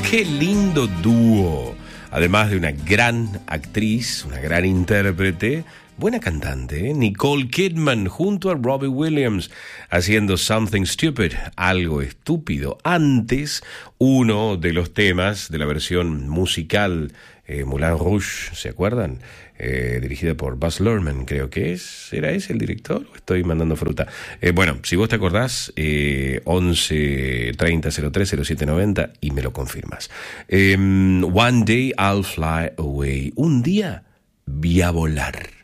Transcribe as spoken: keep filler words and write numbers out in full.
Qué lindo dúo. Además de una gran actriz, una gran intérprete, buena cantante, ¿eh? Nicole Kidman junto a Robbie Williams haciendo Something Stupid, algo estúpido. Antes, uno de los temas de la versión musical eh, Moulin Rouge, ¿se acuerdan? Eh, dirigida por Baz Luhrmann, creo que es. ¿Era ese el director? ¿O estoy mandando fruta? Eh, bueno, si vos te acordás, eh, once treinta cero tres cero siete noventa y me lo confirmas. Eh, One day I'll fly away. Un día voy a volar.